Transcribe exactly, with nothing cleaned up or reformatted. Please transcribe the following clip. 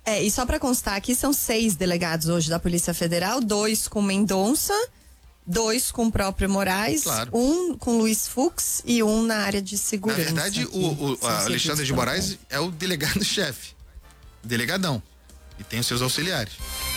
É, e só para constar aqui, são seis delegados hoje da Polícia Federal, dois com Mendonça, dois com o próprio Moraes, claro. um com Luiz Fux e um na área de segurança. Na verdade, o, o Alexandre de Moraes é o delegado-chefe, delegadão, e tem os seus auxiliares.